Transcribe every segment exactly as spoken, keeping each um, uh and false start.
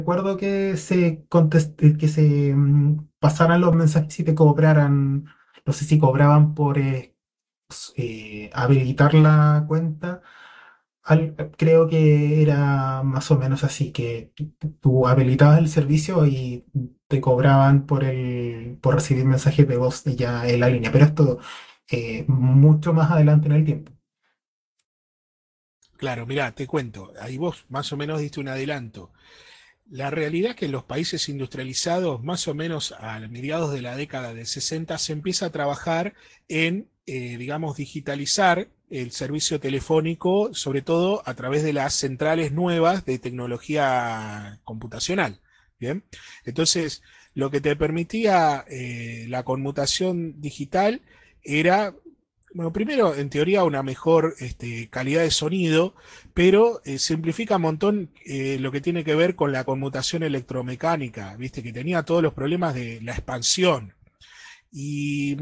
Recuerdo que se, contest- eh, que se mm, pasaran los mensajes y te cobraran, no sé si cobraban por eh, s- eh, habilitar la cuenta. Al- creo que era más o menos así, que tú tú habilitabas el servicio y te cobraban por el, por recibir mensajes de voz ya en la línea, pero esto eh, mucho más adelante en el tiempo. Claro, mirá, te cuento, ahí vos más o menos diste un adelanto. La realidad es que en los países industrializados, más o menos a mediados de la década de sesenta, se empieza a trabajar en, eh, digamos, digitalizar el servicio telefónico, sobre todo a través de las centrales nuevas de tecnología computacional. Bien, entonces lo que te permitía eh, la conmutación digital era, bueno, primero, en teoría, una mejor este, calidad de sonido, pero eh, simplifica un montón eh, lo que tiene que ver con la conmutación electromecánica, viste, que tenía todos los problemas de la expansión. Y,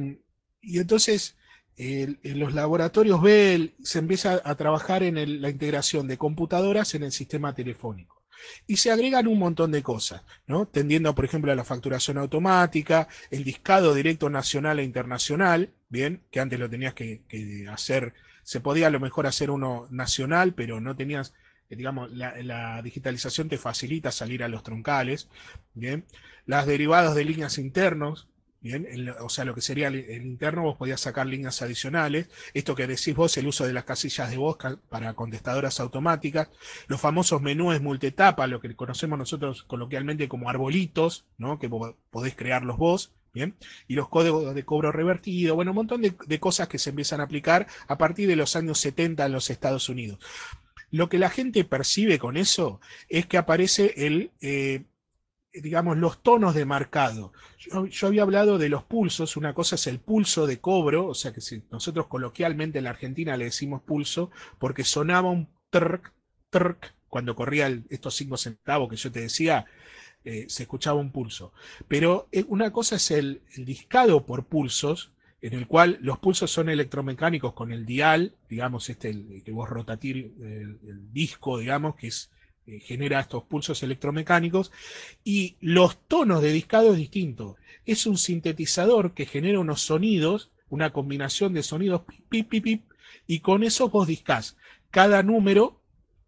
y entonces eh, en los laboratorios Bell se empieza a trabajar en el- la integración de computadoras en el sistema telefónico. Y se agregan un montón de cosas, ¿no? Tendiendo, por ejemplo, a la facturación automática, el discado directo nacional e internacional, bien, que antes lo tenías que, que hacer, se podía a lo mejor hacer uno nacional, pero no tenías, eh, digamos, la, la digitalización te facilita salir a los troncales, bien, las derivadas de líneas internos, bien, el, o sea, lo que sería el, el, interno, vos podías sacar líneas adicionales, esto que decís vos, el uso de las casillas de voz para contestadoras automáticas, los famosos menús multietapa, lo que conocemos nosotros coloquialmente como arbolitos, ¿no? Que podés crearlos vos, bien, y los códigos de cobro revertido, bueno, un montón de, de cosas que se empiezan a aplicar a partir de los años setenta en los Estados Unidos. Lo que la gente percibe con eso es que aparece el, eh, digamos, los tonos de marcado. Yo, yo, había hablado de los pulsos, una cosa es el pulso de cobro, o sea que si nosotros coloquialmente en la Argentina le decimos pulso, porque sonaba un trc, trc, cuando corría el, estos cinco centavos que yo te decía, eh, se escuchaba un pulso. Pero eh, una cosa es el, el discado por pulsos, en el cual los pulsos son electromecánicos con el dial, digamos, este, el, el que vos rotatir el, el disco, digamos, que es, eh, genera estos pulsos electromecánicos, y los tonos de discado es distinto. Es un sintetizador que genera unos sonidos, una combinación de sonidos pip, pip, pip, pip, y con eso vos discás. Cada número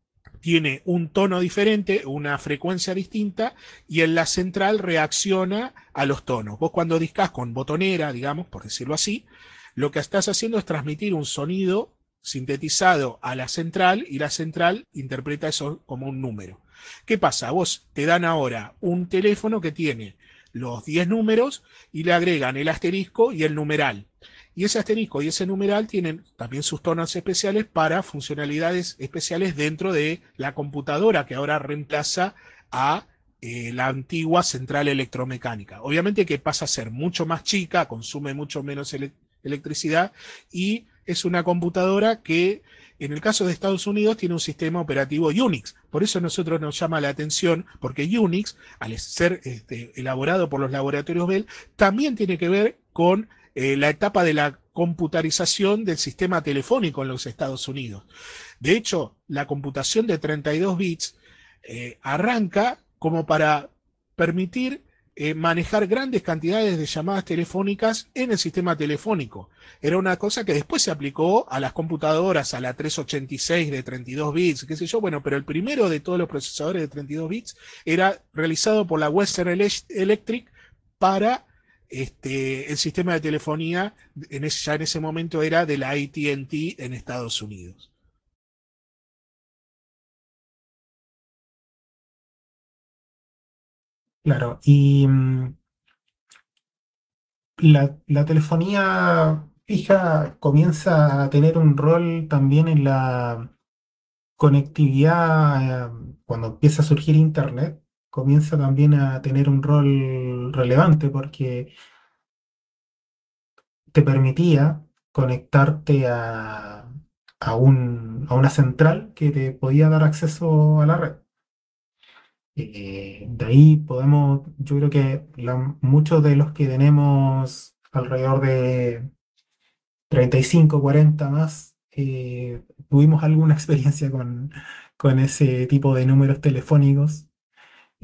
tiene un tono diferente, una frecuencia distinta, y en la central reacciona a los tonos. Vos cuando discás con botonera, digamos, por decirlo así, lo que estás haciendo es transmitir un sonido sintetizado a la central y la central interpreta eso como un número. ¿Qué pasa? Vos te dan ahora un teléfono que tiene los diez números y le agregan el asterisco y el numeral. Y ese asterisco y ese numeral tienen también sus tonos especiales para funcionalidades especiales dentro de la computadora que ahora reemplaza a eh, la antigua central electromecánica. Obviamente que pasa a ser mucho más chica, consume mucho menos ele electricidad y es una computadora que en el caso de Estados Unidos tiene un sistema operativo Unix. Por eso a nosotros nos llama la atención, porque Unix, al ser este, elaborado por los laboratorios Bell, también tiene que ver con eh, la etapa de la computarización del sistema telefónico en los Estados Unidos. De hecho, la computación de treinta y dos bits eh, arranca como para permitir eh, manejar grandes cantidades de llamadas telefónicas en el sistema telefónico. Era una cosa que después se aplicó a las computadoras, a la trescientos ochenta y seis de treinta y dos bits, qué sé yo, bueno, pero el primero de todos los procesadores de treinta y dos bits era realizado por la Western Electric para este, el sistema de telefonía, en ese, ya en ese momento era de la A T and T en Estados Unidos. Claro, y mm, la, la telefonía fija comienza a tener un rol también en la conectividad, eh, cuando empieza a surgir Internet, comienza también a tener un rol relevante porque te permitía conectarte a, a un- a una central que te podía dar acceso a la red. Eh, de ahí podemos, yo creo que la- muchos de los que tenemos alrededor de treinta y cinco cuarenta más, eh, tuvimos alguna experiencia con, con ese tipo de números telefónicos.